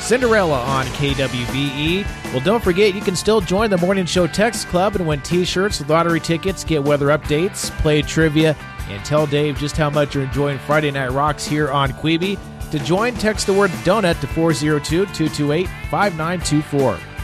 Cinderella on KWVE. Well, don't forget, you can still join the Morning Show Text Club and win T-shirts, lottery tickets, get weather updates, play trivia, and tell Dave just how much you're enjoying Friday Night Rocks here on Queeby. To join, text the word donut to 402-228-5924.